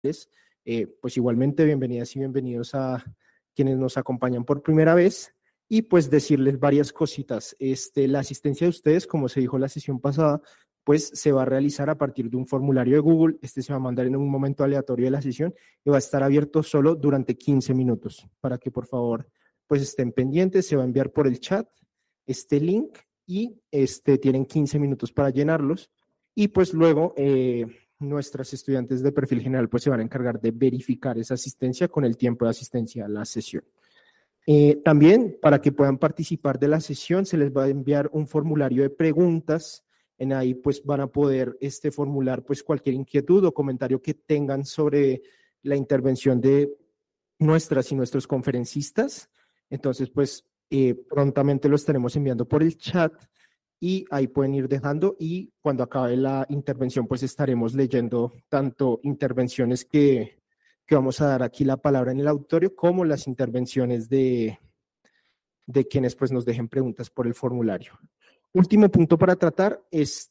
Pues igualmente bienvenidas y bienvenidos a quienes nos acompañan por primera vez y pues decirles varias cositas. La asistencia de ustedes, como se dijo la sesión pasada, pues se va a realizar a partir de un formulario de Google. Se va a mandar en un momento aleatorio de la sesión y va a estar abierto solo durante 15 minutos para que por favor pues estén pendientes. Se va a enviar por el chat este link y tienen 15 minutos para llenarlos y pues luego nuestras estudiantes de perfil general pues se van a encargar de verificar esa asistencia con el tiempo de asistencia a la sesión. También para que puedan participar de la sesión se les va a enviar un formulario de preguntas. En ahí pues van a poder formular pues cualquier inquietud o comentario que tengan sobre la intervención de nuestras y nuestros conferencistas. Entonces pues prontamente lo estaremos enviando por el chat y ahí pueden ir dejando y cuando acabe la intervención pues estaremos leyendo tanto intervenciones que vamos a dar aquí la palabra en el auditorio como las intervenciones de quienes pues nos dejen preguntas por el formulario. Último punto para tratar,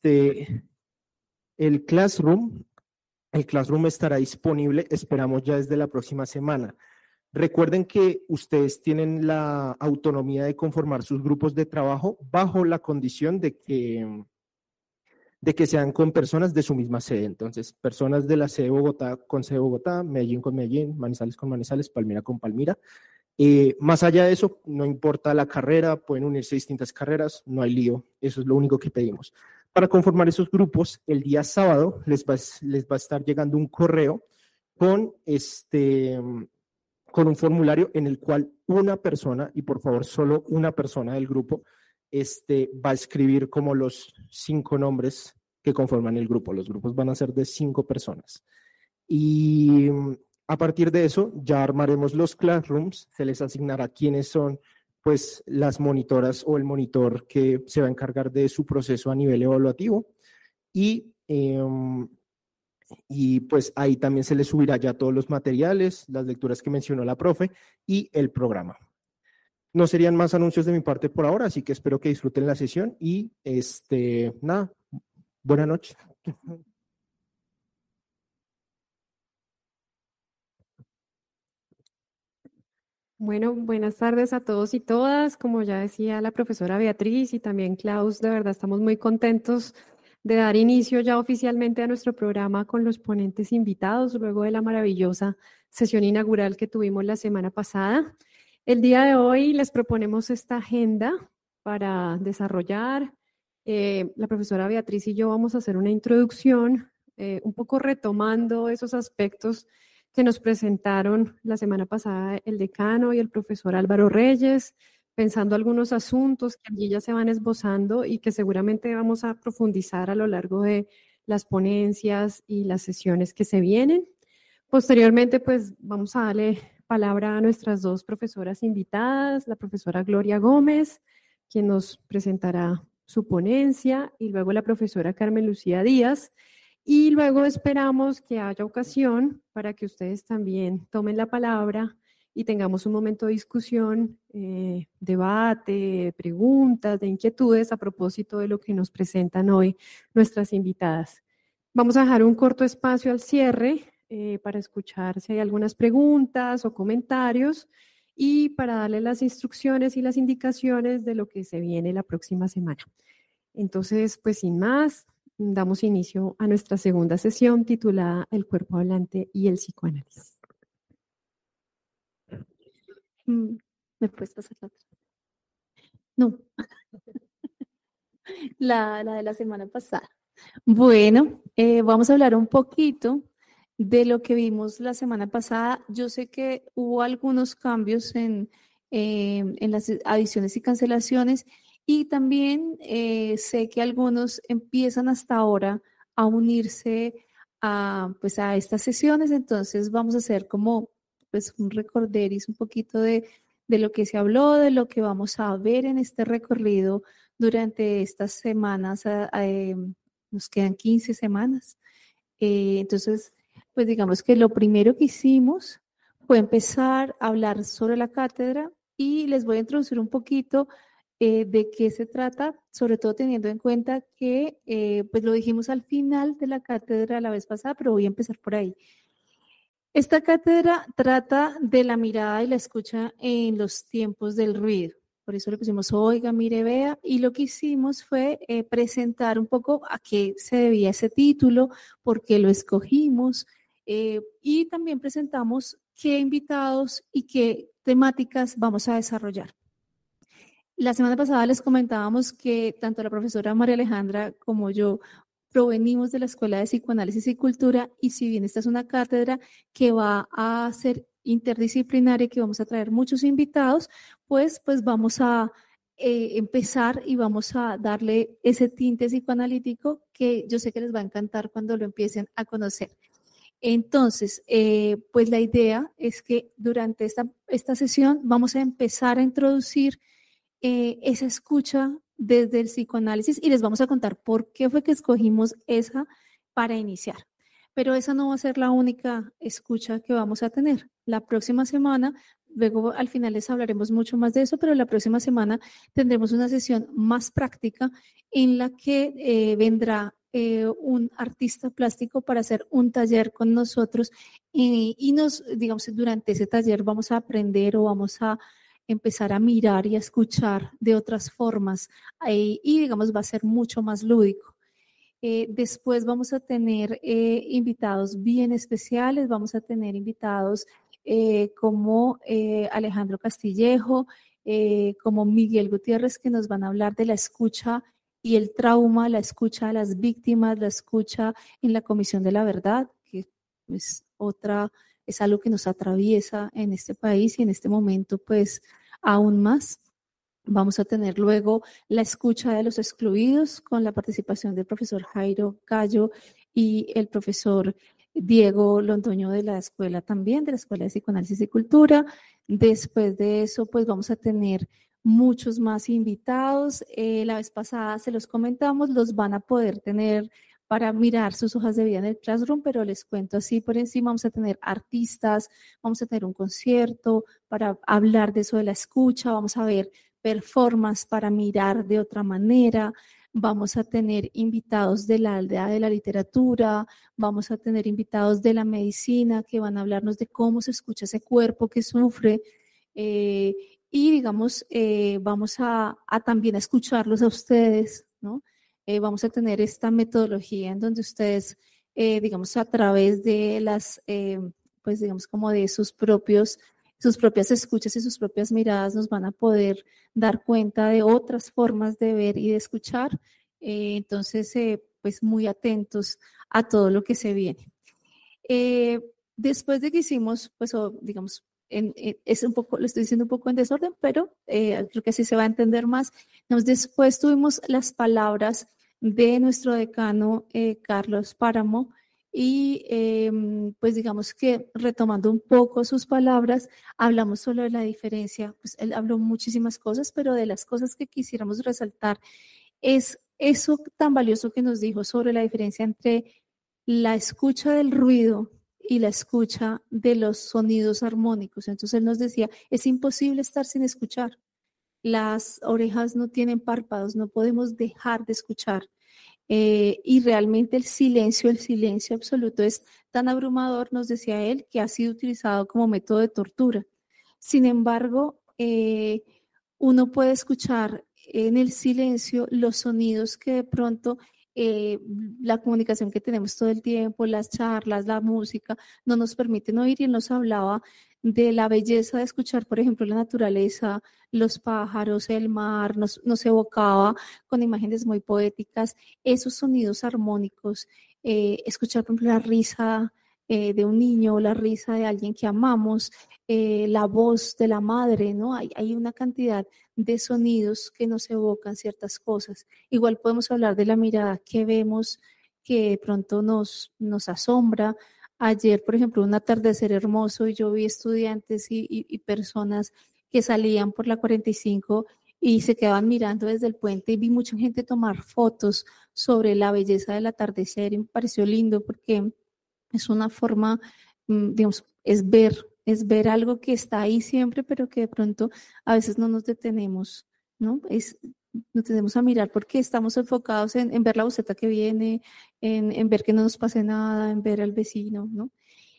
el Classroom. El Classroom estará disponible, esperamos ya desde la próxima semana. Recuerden que ustedes tienen la autonomía de conformar sus grupos de trabajo bajo la condición de que sean con personas de su misma sede. Entonces, personas de la sede de Bogotá con sede de Bogotá, Medellín con Medellín, Manizales con Manizales, Palmira con Palmira. Más allá de eso, no importa la carrera, pueden unirse distintas carreras, no hay lío, eso es lo único que pedimos. Para conformar esos grupos, el día sábado les va a estar llegando un correo con con un formulario en el cual una persona, y por favor solo una persona del grupo, va a escribir como los 5 nombres que conforman el grupo. Los grupos van a ser de 5 personas. Y a partir de eso ya armaremos los classrooms, se les asignará quiénes son pues las monitoras o el monitor que se va a encargar de su proceso a nivel evaluativo y pues ahí también se les subirá ya todos los materiales, las lecturas que mencionó la profe y el programa. No serían más anuncios de mi parte por ahora, así que espero que disfruten la sesión y nada, buena noche. Bueno, buenas tardes a todos y todas. Como ya decía la profesora Beatriz y también Klaus, de verdad estamos muy contentos de dar inicio ya oficialmente a nuestro programa con los ponentes invitados, luego de la maravillosa sesión inaugural que tuvimos la semana pasada. El día de hoy les proponemos esta agenda para desarrollar. La profesora Beatriz y yo vamos a hacer una introducción, un poco retomando esos aspectos que nos presentaron la semana pasada el decano y el profesor Álvaro Reyes, pensando algunos asuntos que allí ya se van esbozando y que seguramente vamos a profundizar a lo largo de las ponencias y las sesiones que se vienen. Posteriormente, pues vamos a darle palabra a nuestras dos profesoras invitadas, la profesora Gloria Gómez, quien nos presentará su ponencia, y luego la profesora Carmen Lucía Díaz. Y luego esperamos que haya ocasión para que ustedes también tomen la palabra y tengamos un momento de discusión, debate, preguntas, de inquietudes a propósito de lo que nos presentan hoy nuestras invitadas. Vamos a dejar un corto espacio al cierre para escuchar si hay algunas preguntas o comentarios y para darle las instrucciones y las indicaciones de lo que se viene la próxima semana. Entonces, pues sin más, damos inicio a nuestra segunda sesión titulada El cuerpo hablante y el psicoanálisis. ¿Me puedes pasar la otra? No, la de la semana pasada. Bueno, vamos a hablar un poquito de lo que vimos la semana pasada. Yo sé que hubo algunos cambios en las adiciones y cancelaciones y también sé que algunos empiezan hasta ahora a unirse pues a estas sesiones. Entonces vamos a hacer como pues un recorderis un poquito de lo que se habló, de lo que vamos a ver en este recorrido durante estas semanas. Nos quedan 15 semanas. Entonces, pues digamos que lo primero que hicimos fue empezar a hablar sobre la cátedra y les voy a introducir un poquito de qué se trata, sobre todo teniendo en cuenta que pues lo dijimos al final de la cátedra la vez pasada, pero voy a empezar por ahí. Esta cátedra trata de la mirada y la escucha en los tiempos del ruido. Por eso le pusimos oiga, mire, vea. Y lo que hicimos fue presentar un poco a qué se debía ese título, por qué lo escogimos. Y también presentamos qué invitados y qué temáticas vamos a desarrollar. La semana pasada les comentábamos que tanto la profesora María Alejandra como yo provenimos de la Escuela de Psicoanálisis y Cultura, y si bien esta es una cátedra que va a ser interdisciplinaria, que vamos a traer muchos invitados, pues vamos a empezar y vamos a darle ese tinte psicoanalítico que yo sé que les va a encantar cuando lo empiecen a conocer. Entonces, pues la idea es que durante esta sesión vamos a empezar a introducir esa escucha desde el psicoanálisis, y les vamos a contar por qué fue que escogimos esa para iniciar. Pero esa no va a ser la única escucha que vamos a tener. La próxima semana, luego al final les hablaremos mucho más de eso, pero la próxima semana tendremos una sesión más práctica en la que vendrá un artista plástico para hacer un taller con nosotros, y nos, digamos, durante ese taller vamos a aprender o vamos a empezar a mirar y a escuchar de otras formas, y digamos va a ser mucho más lúdico. Después vamos a tener invitados bien especiales, vamos a tener invitados como Alejandro Castillejo, como Miguel Gutiérrez, que nos van a hablar de la escucha y el trauma, la escucha a las víctimas, la escucha en la Comisión de la Verdad, que es algo que nos atraviesa en este país y en este momento pues aún más. Vamos a tener luego la escucha de los excluidos con la participación del profesor Jairo Gallo y el profesor Diego Londoño de la escuela también, de la Escuela de Psicoanálisis y Cultura. Después de eso, pues vamos a tener muchos más invitados. La vez pasada se los comentamos, los van a poder tener para mirar sus hojas de vida en el Classroom, pero les cuento así por encima, vamos a tener artistas, vamos a tener un concierto para hablar de eso de la escucha, vamos a ver performance para mirar de otra manera, vamos a tener invitados de la aldea de la literatura, vamos a tener invitados de la medicina que van a hablarnos de cómo se escucha ese cuerpo que sufre, y digamos, vamos a también a escucharlos a ustedes, ¿no? Vamos a tener esta metodología en donde ustedes, digamos, a través de las, pues digamos, como de sus propias escuchas y sus propias miradas nos van a poder dar cuenta de otras formas de ver y de escuchar. Entonces, pues muy atentos a todo lo que se viene. Después de que hicimos, pues, digamos, es un poco, lo estoy diciendo un poco en desorden, pero creo que así se va a entender más. Después tuvimos las palabras de nuestro decano Carlos Páramo, y pues digamos que retomando un poco sus palabras, hablamos solo de la diferencia, pues él habló muchísimas cosas, pero de las cosas que quisiéramos resaltar es eso tan valioso que nos dijo sobre la diferencia entre la escucha del ruido y la escucha de los sonidos armónicos. Entonces él nos decía, es imposible estar sin escuchar. Las orejas no tienen párpados, no podemos dejar de escuchar. Y realmente el silencio absoluto es tan abrumador, nos decía él, que ha sido utilizado como método de tortura. Sin embargo, uno puede escuchar en el silencio los sonidos que de pronto la comunicación que tenemos todo el tiempo, las charlas, la música, no nos permiten oír, y él nos hablaba de la belleza de escuchar, por ejemplo, la naturaleza, los pájaros, el mar, nos evocaba con imágenes muy poéticas esos sonidos armónicos, escuchar, por ejemplo, la risa de un niño, la risa de alguien que amamos, la voz de la madre, ¿no? Hay una cantidad de sonidos que nos evocan ciertas cosas. Igual podemos hablar de la mirada que vemos, que de pronto nos asombra. Ayer, por ejemplo, un atardecer hermoso, y yo vi estudiantes y personas que salían por la 45 y se quedaban mirando desde el puente, y vi mucha gente tomar fotos sobre la belleza del atardecer, y me pareció lindo porque es una forma, digamos, es ver algo que está ahí siempre, pero que de pronto a veces no nos detenemos, ¿no? Nos detenemos a mirar porque estamos enfocados en ver la boceta que viene, en ver que no nos pase nada, en ver al vecino, ¿no?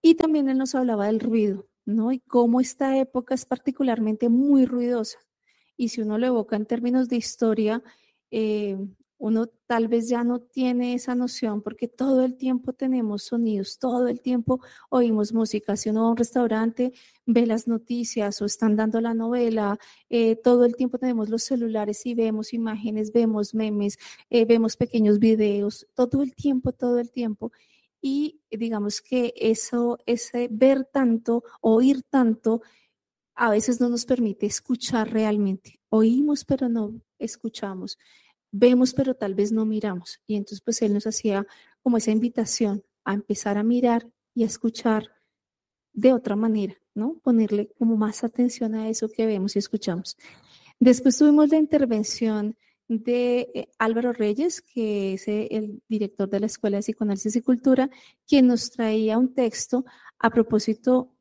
Y también él nos hablaba del ruido, ¿no? Y cómo esta época es particularmente muy ruidosa. Y si uno lo evoca en términos de historia, eh, uno tal vez ya no tiene esa noción porque todo el tiempo tenemos sonidos, todo el tiempo oímos música. Si uno va a un restaurante, ve las noticias o están dando la novela, todo el tiempo tenemos los celulares y vemos imágenes, vemos memes, vemos pequeños videos, todo el tiempo, todo el tiempo. Y digamos que eso, ese ver tanto, oír tanto, a veces no nos permite escuchar realmente. Oímos, pero no escuchamos. Vemos, pero tal vez no miramos. Y entonces, pues él nos hacía como esa invitación a empezar a mirar y a escuchar de otra manera, ¿no? Ponerle como más atención a eso que vemos y escuchamos. Después tuvimos la intervención de Álvaro Reyes, que es el director de la Escuela de Psicoanálisis y Cultura, quien nos traía un texto a propósito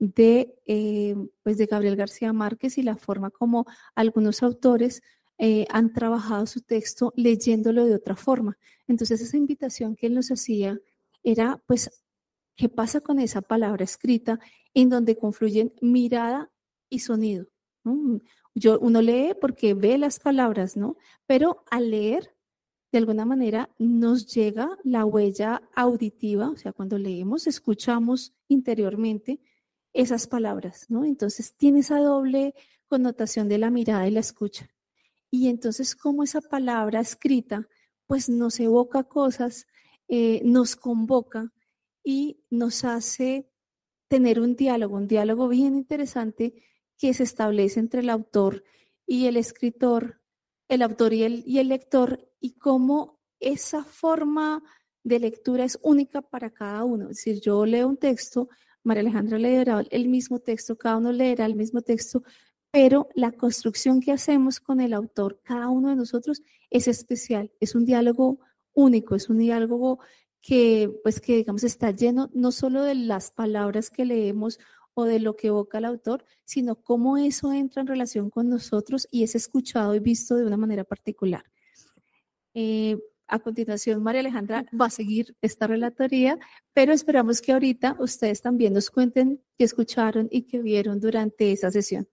pues de Gabriel García Márquez y la forma como algunos autores han trabajado su texto leyéndolo de otra forma. Entonces esa invitación que él nos hacía era, pues, ¿qué pasa con esa palabra escrita en donde confluyen mirada y sonido? ¿No? Uno lee porque ve las palabras, ¿no? Pero al leer, de alguna manera, nos llega la huella auditiva, o sea, cuando leemos, escuchamos interiormente esas palabras, ¿no? Entonces tiene esa doble connotación de la mirada y la escucha. Y entonces, como esa palabra escrita, pues nos evoca cosas, nos convoca y nos hace tener un diálogo bien interesante que se establece entre el autor y el escritor, el autor y el lector, y cómo esa forma de lectura es única para cada uno. Es decir, yo leo un texto, María Alejandra leerá el mismo texto, cada uno leerá el mismo texto, pero la construcción que hacemos con el autor, cada uno de nosotros, es especial, es un diálogo único, es un diálogo pues que digamos está lleno no solo de las palabras que leemos o de lo que evoca el autor, sino cómo eso entra en relación con nosotros y es escuchado y visto de una manera particular. A continuación, María Alejandra va a seguir esta relatoría, pero esperamos que ahorita ustedes también nos cuenten qué escucharon y qué vieron durante esa sesión.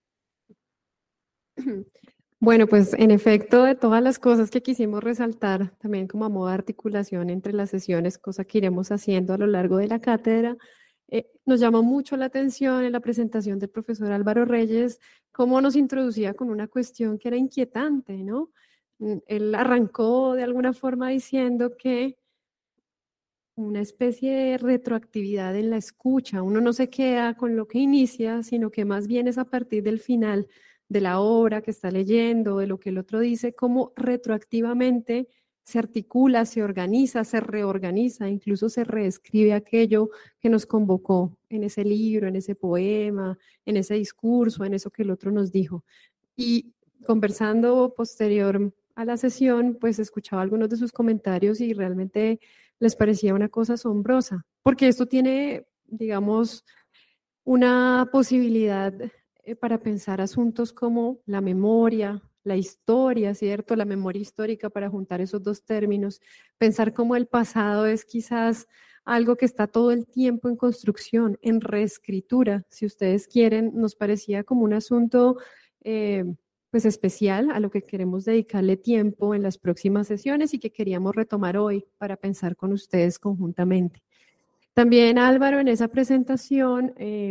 Bueno, pues en efecto, de todas las cosas que quisimos resaltar, también como a modo de articulación entre las sesiones, cosa que iremos haciendo a lo largo de la cátedra, nos llamó mucho la atención en la presentación del profesor Álvaro Reyes, cómo nos introducía con una cuestión que era inquietante, ¿no? Él arrancó de alguna forma diciendo que una especie de retroactividad en la escucha, uno no se queda con lo que inicia, sino que más bien es a partir del final de la obra que está leyendo, de lo que el otro dice, cómo retroactivamente se articula, se organiza, se reorganiza, incluso se reescribe aquello que nos convocó en ese libro, en ese poema, en ese discurso, en eso que el otro nos dijo. Y conversando posterior a la sesión, pues escuchaba algunos de sus comentarios y realmente les parecía una cosa asombrosa, porque esto tiene, digamos, una posibilidad para pensar asuntos como la memoria, la historia, ¿cierto? La memoria histórica para juntar esos dos términos, pensar cómo el pasado es quizás algo que está todo el tiempo en construcción, en reescritura, si ustedes quieren, nos parecía como un asunto pues especial a lo que queremos dedicarle tiempo en las próximas sesiones y que queríamos retomar hoy para pensar con ustedes conjuntamente. También Álvaro en esa presentación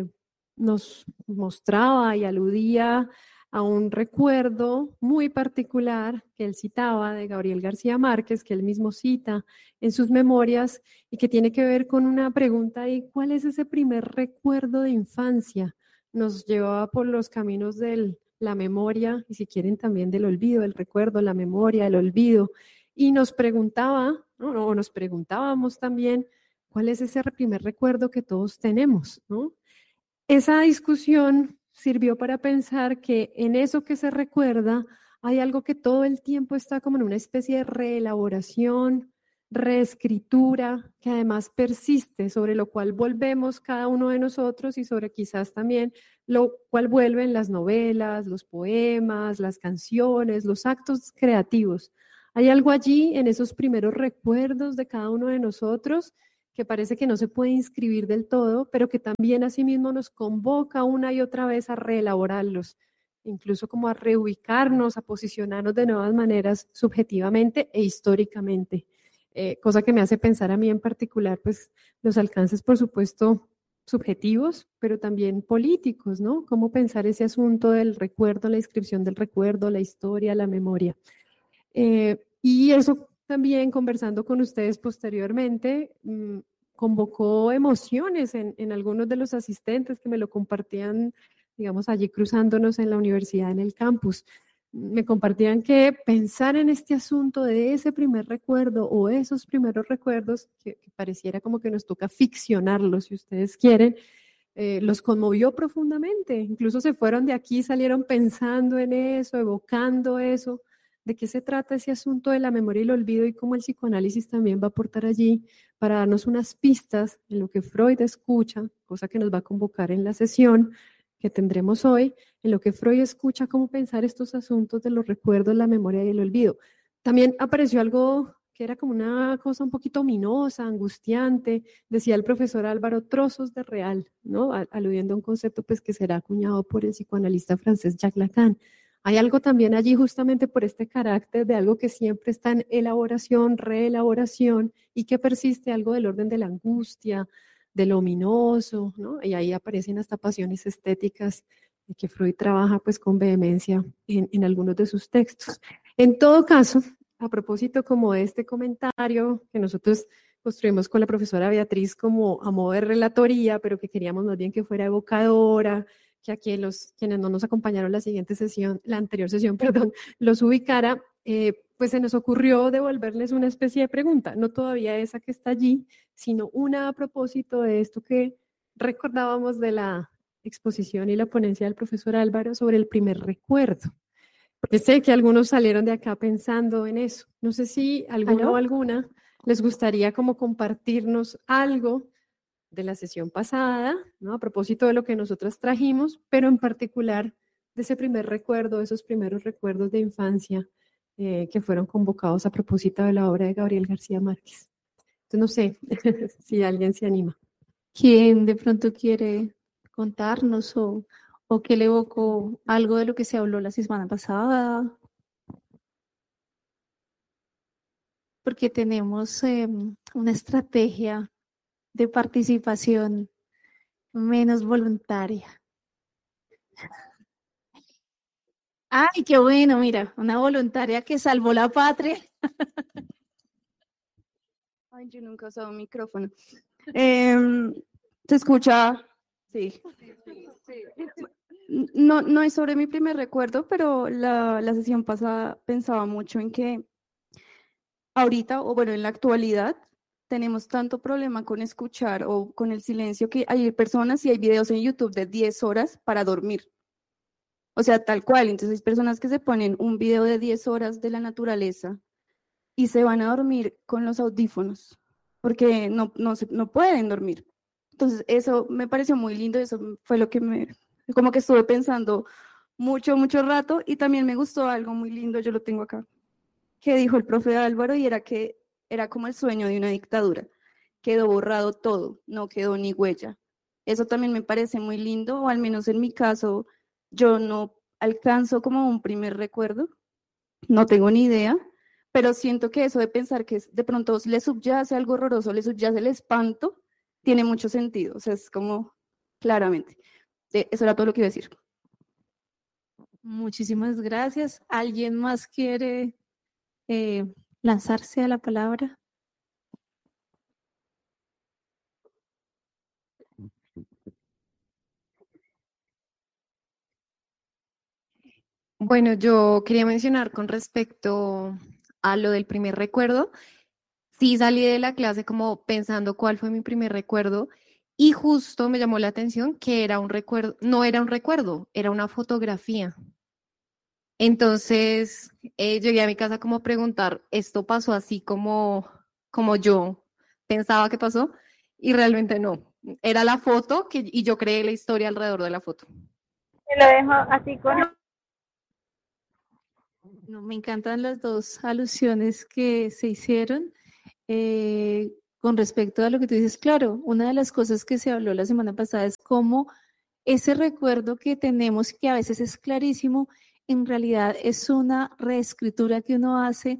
nos mostraba y aludía a un recuerdo muy particular que él citaba de Gabriel García Márquez, que él mismo cita en sus memorias y que tiene que ver con una pregunta y ¿cuál es ese primer recuerdo de infancia? Nos llevaba por los caminos de la memoria y si quieren también del olvido, el recuerdo, la memoria, el olvido. Y nos preguntaba, ¿no? O nos preguntábamos también, ¿cuál es ese primer recuerdo que todos tenemos, ¿no? Esa discusión sirvió para pensar que en eso que se recuerda hay algo que todo el tiempo está como en una especie de reelaboración, reescritura, que además persiste, sobre lo cual volvemos cada uno de nosotros y sobre quizás también lo cual vuelven las novelas, los poemas, las canciones, los actos creativos. Hay algo allí en esos primeros recuerdos de cada uno de nosotros que parece que no se puede inscribir del todo, pero que también asimismo nos convoca una y otra vez a reelaborarlos, incluso como a reubicarnos, a posicionarnos de nuevas maneras subjetivamente e históricamente. Cosa que me hace pensar a mí en particular, pues los alcances, por supuesto, subjetivos, pero también políticos, ¿no? Cómo pensar ese asunto del recuerdo, la inscripción del recuerdo, la historia, la memoria. Y eso también, conversando con ustedes posteriormente, convocó emociones en algunos de los asistentes que me lo compartían, digamos, allí cruzándonos en la universidad, en el campus. Me compartían que pensar en este asunto de ese primer recuerdo o esos primeros recuerdos, que pareciera como que nos toca ficcionarlos, si ustedes quieren, los conmovió profundamente. Incluso se fueron de aquí, salieron pensando en eso, evocando eso. ¿De qué se trata ese asunto de la memoria y el olvido y cómo el psicoanálisis también va a aportar allí para darnos unas pistas en lo que Freud escucha, cosa que nos va a convocar en la sesión que tendremos hoy, en lo que Freud escucha, cómo pensar estos asuntos de los recuerdos, la memoria y el olvido? También apareció algo que era como una cosa un poquito ominosa, angustiante, decía el profesor Álvaro, trozos de real, ¿no? Aludiendo a un concepto pues que será acuñado por el psicoanalista francés Jacques Lacan. Hay algo también allí justamente por este carácter de algo que siempre está en elaboración, reelaboración y que persiste, algo del orden de la angustia, de lo ominoso, ¿no? Y ahí aparecen hasta pasiones estéticas que Freud trabaja pues con vehemencia en algunos de sus textos. En todo caso, a propósito como de este comentario que nosotros construimos con la profesora Beatriz como a modo de relatoría, pero que queríamos más bien que fuera evocadora, que aquí quienes no nos acompañaron la siguiente sesión, la anterior sesión, perdón, los ubicara, pues se nos ocurrió devolverles una especie de pregunta, no todavía esa que está allí, sino una a propósito de esto que recordábamos de la exposición y la ponencia del profesor Álvaro sobre el primer recuerdo. Porque sé que algunos salieron de acá pensando en eso. No sé si alguno o alguna les gustaría como compartirnos algo de la sesión pasada, ¿no? A propósito de lo que nosotras trajimos, pero en particular de ese primer recuerdo, de esos primeros recuerdos de infancia que fueron convocados a propósito de la obra de Gabriel García Márquez. Entonces, no sé si alguien se anima. ¿Quién de pronto quiere contarnos o que le evocó algo de lo que se habló la semana pasada? Porque tenemos una estrategia de participación menos voluntaria. ¡Ay, qué bueno! Mira, una voluntaria que salvó la patria. Ay, yo nunca he usado un micrófono. ¿Se escucha? Sí. No es sobre mi primer recuerdo, pero la sesión pasada pensaba mucho en que ahorita, o bueno, en la actualidad, tenemos tanto problema con escuchar o con el silencio que hay personas y hay videos en YouTube de 10 horas para dormir. O sea, tal cual. Entonces hay personas que se ponen un video de 10 horas de la naturaleza y se van a dormir con los audífonos porque no pueden dormir. Entonces eso me pareció muy lindo, eso fue lo que como que estuve pensando mucho rato, y también me gustó algo muy lindo, yo lo tengo acá, que dijo el profe Álvaro, y era que era como el sueño de una dictadura. Quedó borrado todo, no quedó ni huella. Eso también me parece muy lindo, o al menos en mi caso, yo no alcanzo como un primer recuerdo, no tengo ni idea, pero siento que eso de pensar que de pronto le subyace algo horroroso, le subyace el espanto, tiene mucho sentido. O sea, es como claramente. Eso era todo lo que iba a decir. Muchísimas gracias. ¿Alguien más quiere lanzarse a la palabra? Bueno, yo quería mencionar con respecto a lo del primer recuerdo. Sí salí de la clase como pensando cuál fue mi primer recuerdo y justo me llamó la atención que era un recuerdo, no era un recuerdo, era una fotografía. Entonces llegué a mi casa como a preguntar, ¿esto pasó así como yo pensaba que pasó? Y realmente no. Era la foto y yo creé la historia alrededor de la foto. Te lo dejo así con... No, me encantan las dos alusiones que se hicieron. con respecto a lo que tú dices, claro, una de las cosas que se habló la semana pasada es cómo ese recuerdo que tenemos, que a veces es clarísimo, en realidad es una reescritura que uno hace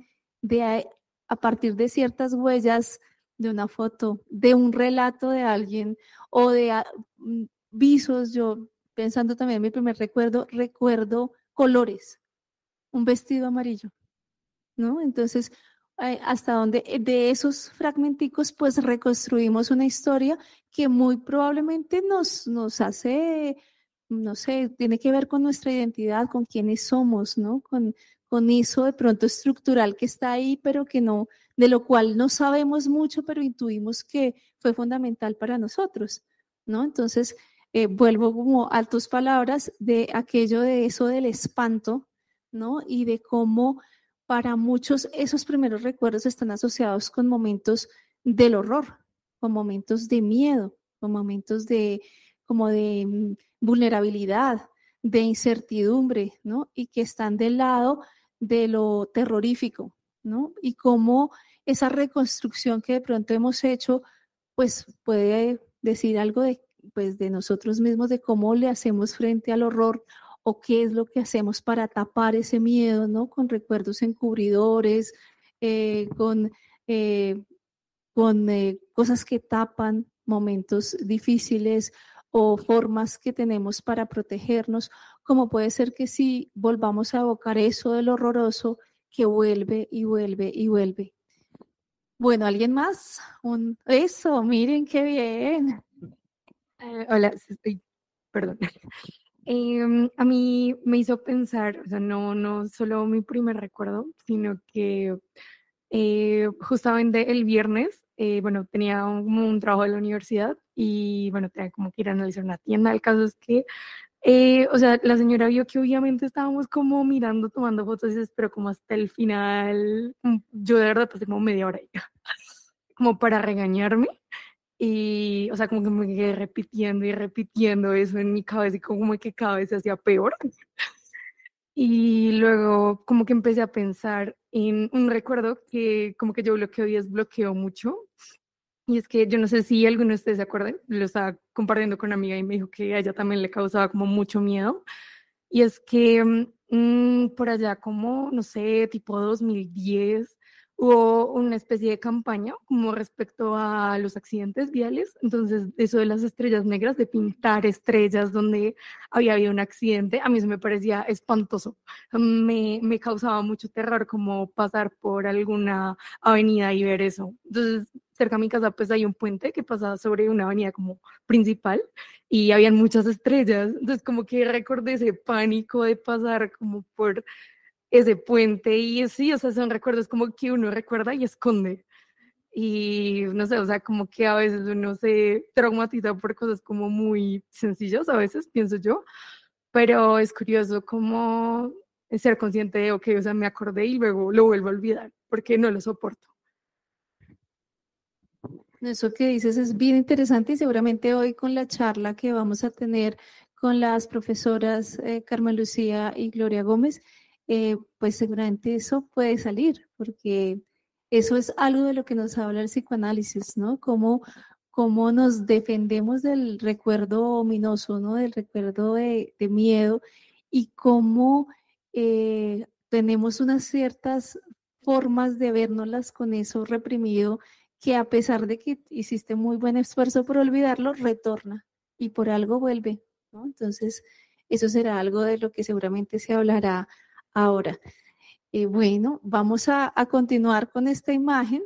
a partir de ciertas huellas de una foto, de un relato de alguien o de visos. Yo pensando también en mi primer recuerdo colores, un vestido amarillo, ¿no? Entonces, hasta donde de esos fragmenticos, pues reconstruimos una historia que muy probablemente nos hace, no sé, tiene que ver con nuestra identidad, con quiénes somos, ¿no? Con eso de pronto estructural que está ahí, pero que no, de lo cual no sabemos mucho, pero intuimos que fue fundamental para nosotros, ¿no? Entonces, vuelvo como a tus palabras de aquello de eso del espanto, ¿no? Y de cómo para muchos esos primeros recuerdos están asociados con momentos del horror, con momentos de miedo, con momentos como de vulnerabilidad, de incertidumbre, ¿no? Y que están del lado de lo terrorífico, ¿no? Y cómo esa reconstrucción que de pronto hemos hecho, pues puede decir algo pues, de nosotros mismos, de cómo le hacemos frente al horror o qué es lo que hacemos para tapar ese miedo, ¿no? Con recuerdos encubridores, eh, con, eh, con cosas que tapan momentos difíciles o formas que tenemos para protegernos, como puede ser que si volvamos a evocar eso del horroroso que vuelve y vuelve y vuelve. Bueno, ¿alguien más? Eso, miren qué bien. Hola, perdón. A mí me hizo pensar, o sea, no solo mi primer recuerdo, sino que justamente el viernes, bueno, tenía como un trabajo de la universidad y bueno, tenía como que ir a analizar una tienda. El caso es que, o sea, la señora vio que obviamente estábamos como mirando, tomando fotos, y se esperó como hasta el final. Yo de verdad pasé como media hora ahí, como para regañarme. Y, o sea, como que me quedé repitiendo y repitiendo eso en mi cabeza y como que cada vez se hacía peor. Y luego como que empecé a pensar en un recuerdo que como que yo bloqueo y desbloqueo mucho. Y es que yo no sé si alguno de ustedes se acuerdan, lo estaba compartiendo con una amiga y me dijo que a ella también le causaba como mucho miedo. Y es que por allá como, no sé, tipo 2010, hubo una especie de campaña como respecto a los accidentes viales. Entonces, eso de las estrellas negras, de pintar estrellas donde había habido un accidente, a mí eso me parecía espantoso. Me causaba mucho terror como pasar por alguna avenida y ver eso. Entonces, cerca de mi casa pues hay un puente que pasa sobre una avenida como principal y habían muchas estrellas. Entonces como que recordé ese pánico de pasar como por ese puente y sí, o sea, son recuerdos como que uno recuerda y esconde. Y no sé, o sea, como que a veces uno se traumatiza por cosas como muy sencillas, a veces pienso yo, pero es curioso como ser consciente de, ok, o sea, me acordé y luego lo vuelvo a olvidar porque no lo soporto. Eso que dices es bien interesante y seguramente hoy con la charla que vamos a tener con las profesoras Carmen Lucía y Gloria Gómez, pues seguramente eso puede salir, porque eso es algo de lo que nos habla el psicoanálisis, ¿no? Cómo nos defendemos del recuerdo ominoso, ¿no? Del recuerdo de miedo y cómo tenemos unas ciertas formas de vernoslas con eso reprimido que a pesar de que hiciste muy buen esfuerzo por olvidarlo, retorna y por algo vuelve, ¿no? Entonces, eso será algo de lo que seguramente se hablará ahora. Bueno, vamos a continuar con esta imagen.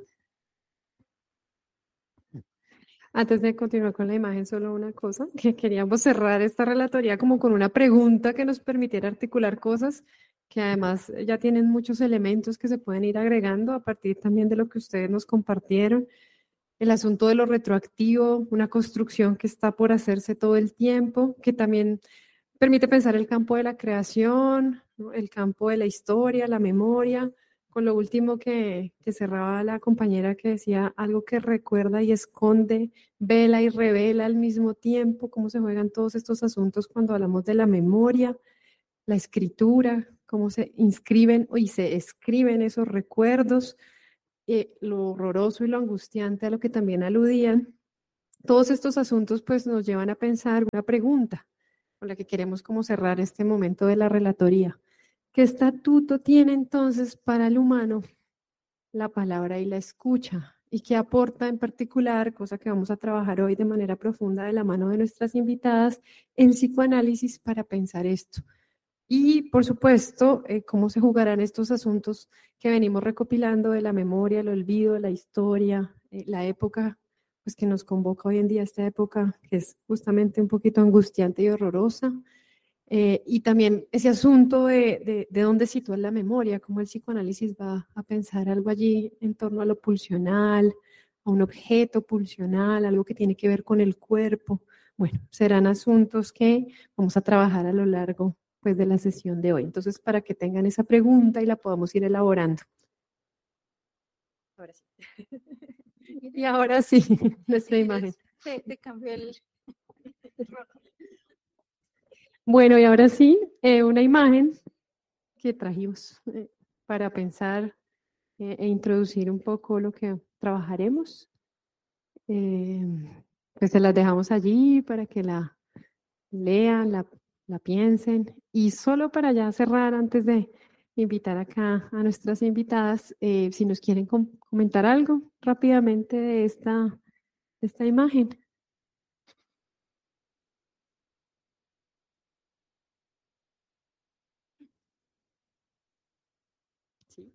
Antes de continuar con la imagen, solo una cosa, que queríamos cerrar esta relatoría como con una pregunta que nos permitiera articular cosas que además ya tienen muchos elementos que se pueden ir agregando a partir también de lo que ustedes nos compartieron. El asunto de lo retroactivo, una construcción que está por hacerse todo el tiempo, que también permite pensar el campo de la creación, ¿no? El campo de la historia, la memoria, con lo último que cerraba la compañera que decía algo que recuerda y esconde, vela y revela al mismo tiempo, cómo se juegan todos estos asuntos cuando hablamos de la memoria, la escritura, cómo se inscriben y se escriben esos recuerdos. lo horroroso y lo angustiante a lo que también aludían, todos estos asuntos pues nos llevan a pensar una pregunta con la que queremos como cerrar este momento de la relatoría. ¿Qué estatuto tiene entonces para el humano la palabra y la escucha? ¿Y qué aporta en particular, cosa que vamos a trabajar hoy de manera profunda de la mano de nuestras invitadas, el psicoanálisis para pensar esto? Y, por supuesto, cómo se jugarán estos asuntos que venimos recopilando de la memoria, el olvido, la historia, la época pues, que nos convoca hoy en día, esta época que es justamente un poquito angustiante y horrorosa. Y también ese asunto de dónde sitúa la memoria, cómo el psicoanálisis va a pensar algo allí en torno a lo pulsional, a un objeto pulsional, algo que tiene que ver con el cuerpo. Bueno, serán asuntos que vamos a trabajar a lo largo pues, de la sesión de hoy. Entonces, para que tengan esa pregunta y la podamos ir elaborando. Ahora sí. Y ahora sí, nuestra imagen. Te cambió el... Bueno, y ahora sí, una imagen que trajimos para pensar e introducir un poco lo que trabajaremos. Pues se las dejamos allí para que la lean, la piensen. Y solo para ya cerrar, antes de invitar acá a nuestras invitadas, si nos quieren comentar algo rápidamente de esta imagen. Sí.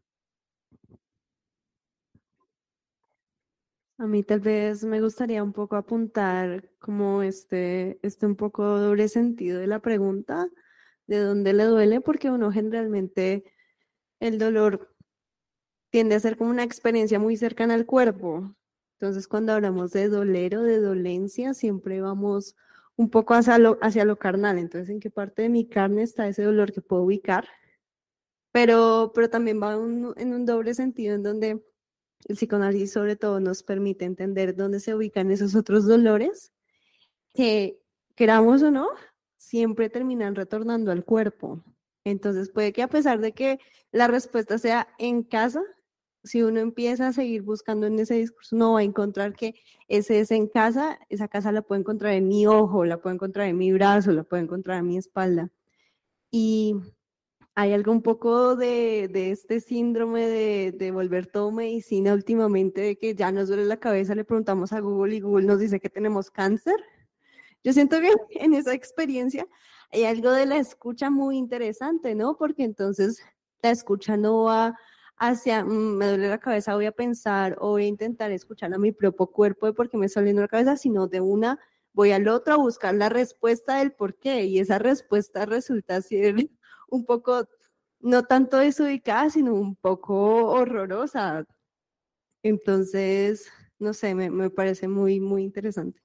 A mí tal vez me gustaría un poco apuntar como este un poco doble sentido de la pregunta, de dónde le duele, porque uno generalmente el dolor tiende a ser como una experiencia muy cercana al cuerpo. Entonces, cuando hablamos de doler o de dolencia, siempre vamos un poco hacia lo carnal. Entonces, ¿en qué parte de mi carne está ese dolor que puedo ubicar? Pero también va en un doble sentido en donde el psicoanálisis sobre todo nos permite entender dónde se ubican esos otros dolores que, queramos o no, siempre terminan retornando al cuerpo. Entonces puede que a pesar de que la respuesta sea en casa, si uno empieza a seguir buscando en ese discurso, no va a encontrar que ese es en casa, esa casa la puedo encontrar en mi ojo, la puedo encontrar en mi brazo, la puedo encontrar en mi espalda. Y hay algo un poco de este síndrome de volver todo medicina últimamente, de que ya nos duele la cabeza, le preguntamos a Google y Google nos dice que tenemos cáncer. Yo siento que en esa experiencia hay algo de la escucha muy interesante, ¿no? Porque entonces la escucha no va hacia, me duele la cabeza, voy a pensar o voy a intentar escuchar a mi propio cuerpo de por qué me está doliendo la cabeza, sino de una, voy al otro a buscar la respuesta del por qué, y esa respuesta resulta ser un poco, no tanto desubicada, sino un poco horrorosa. Entonces, no sé, me parece muy, muy interesante.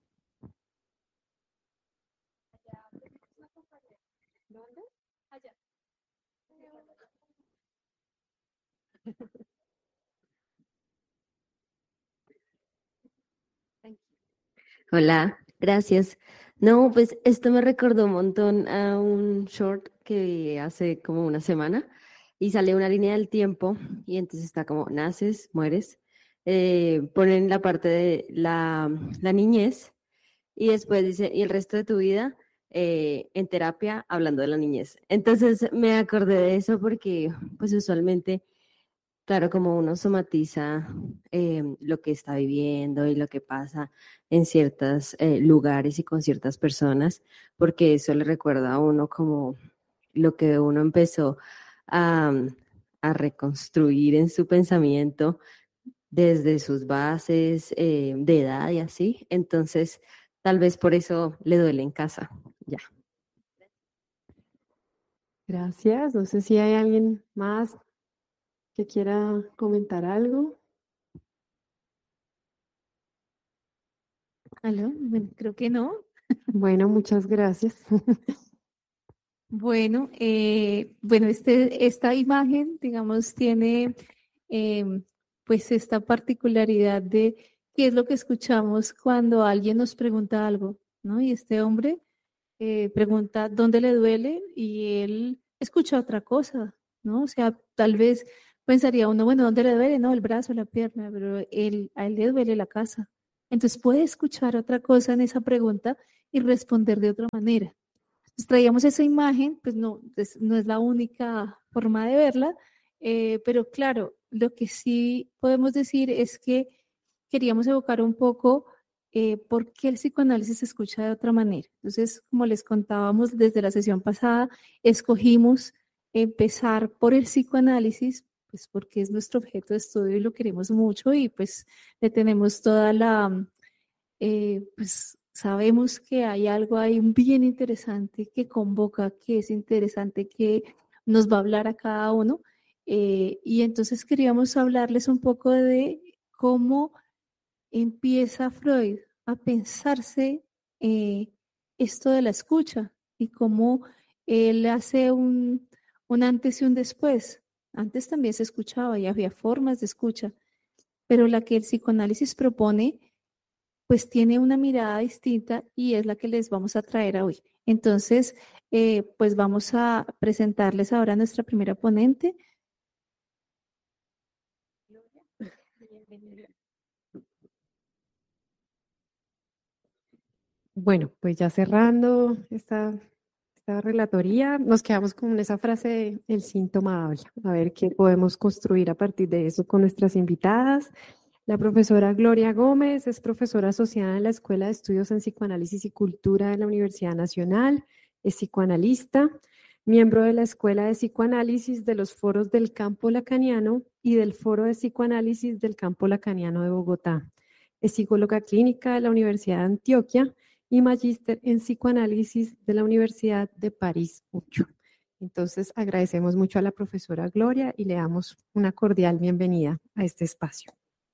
Hola, gracias. No, pues esto me recordó un montón a un short que vi hace como una semana y sale una línea del tiempo y entonces está como naces, mueres, ponen la parte de la niñez y después dice y el resto de tu vida en terapia hablando de la niñez. Entonces me acordé de eso porque pues usualmente claro, como uno somatiza lo que está viviendo y lo que pasa en ciertos lugares y con ciertas personas, porque eso le recuerda a uno como lo que uno empezó a, a reconstruir en su pensamiento desde sus bases de edad y así. Entonces, tal vez por eso le duele en casa. Ya. Gracias. No sé si hay alguien más que quiera comentar algo. ¿Aló? Bueno, creo que no. Bueno, muchas gracias. Bueno, esta imagen, digamos, tiene pues esta particularidad de qué es lo que escuchamos cuando alguien nos pregunta algo, ¿no? Y este hombre pregunta dónde le duele y él escucha otra cosa, ¿no? O sea, tal vez pensaría uno, bueno, ¿dónde le duele? No, el brazo, la pierna, pero a él le duele la casa. Entonces puede escuchar otra cosa en esa pregunta y responder de otra manera. Pues traíamos esa imagen, pues no es la única forma de verla, pero claro, lo que sí podemos decir es que queríamos evocar un poco por qué el psicoanálisis se escucha de otra manera. Entonces, como les contábamos desde la sesión pasada, escogimos empezar por el psicoanálisis, pues porque es nuestro objeto de estudio y lo queremos mucho y pues le tenemos toda la, pues sabemos que hay algo ahí bien interesante que convoca, que es interesante, que nos va a hablar a cada uno. Y entonces queríamos hablarles un poco de cómo empieza Freud a pensarse esto de la escucha y cómo él hace un antes y un después. Antes también se escuchaba y había formas de escucha, pero la que el psicoanálisis propone pues tiene una mirada distinta y es la que les vamos a traer hoy. Entonces, pues vamos a presentarles ahora a nuestra primera ponente. Bueno, pues ya cerrando esta relatoría, nos quedamos con esa frase de el síntoma habla. A ver qué podemos construir a partir de eso con nuestras invitadas. La profesora Gloria Gómez es profesora asociada en la Escuela de Estudios en Psicoanálisis y Cultura de la Universidad Nacional, es psicoanalista, miembro de la Escuela de Psicoanálisis de los Foros del Campo Lacaniano y del Foro de Psicoanálisis del Campo Lacaniano de Bogotá. Es psicóloga clínica de la Universidad de Antioquia y magíster en psicoanálisis de la Universidad de París 8. Entonces, agradecemos mucho a la profesora Gloria y le damos una cordial bienvenida a este espacio.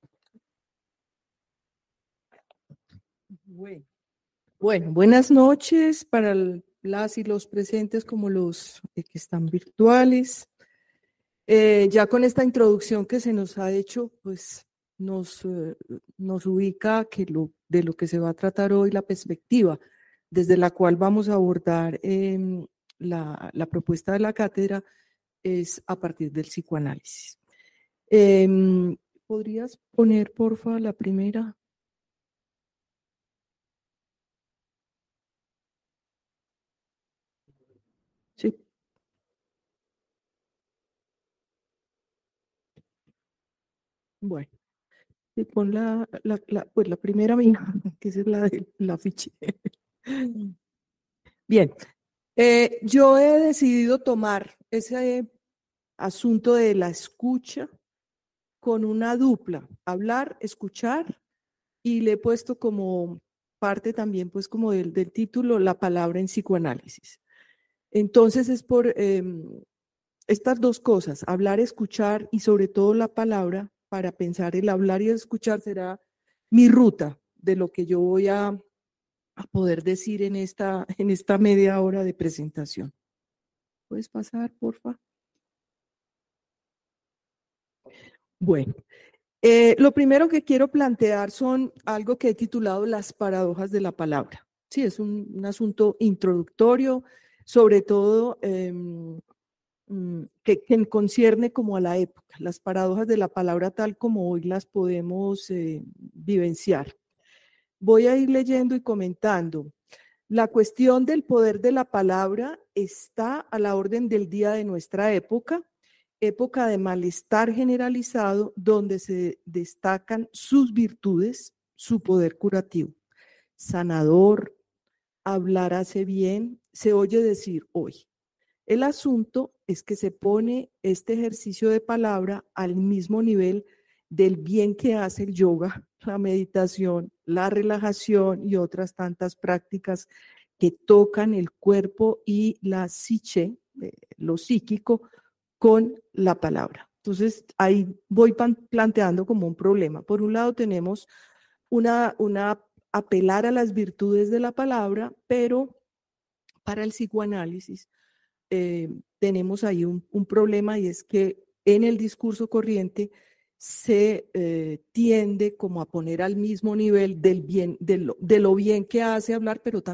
Bueno, buenas noches para las y los presentes como los que están virtuales. Ya con esta introducción que se nos ha hecho, pues nos ubica de lo que se va a tratar hoy, la perspectiva desde la cual vamos a abordar la propuesta de la cátedra es a partir del psicoanálisis. ¿Podrías poner, porfa, la primera? Sí. Bueno, y pon pues la primera mía, que es la de la ficha. Bien, yo he decidido tomar ese asunto de la escucha con una dupla, hablar, escuchar, y le he puesto como parte también, pues como del título, la palabra en psicoanálisis. Entonces es por estas dos cosas, hablar, escuchar y sobre todo la palabra, para pensar el hablar y el escuchar será mi ruta de lo que yo voy a poder decir en esta media hora de presentación. ¿Puedes pasar, porfa? Bueno, lo primero que quiero plantear son algo que he titulado las paradojas de la palabra. Sí, es un asunto introductorio, sobre todo que concierne como a la época, las paradojas de la palabra tal como hoy las podemos vivenciar. Voy a ir leyendo y comentando. La cuestión del poder de la palabra está a la orden del día de nuestra época de malestar generalizado donde se destacan sus virtudes, su poder curativo. Sanador, hablar hace bien, se oye decir hoy. El asunto es que se pone este ejercicio de palabra al mismo nivel del bien que hace el yoga, la meditación, la relajación y otras tantas prácticas que tocan el cuerpo y la psique, lo psíquico, con la palabra. Entonces, ahí voy planteando como un problema. Por un lado tenemos una apelar a las virtudes de la palabra, pero para el psicoanálisis tenemos ahí un problema y es que en el discurso corriente se tiende como a poner al mismo nivel del bien, de lo bien que hace hablar, pero también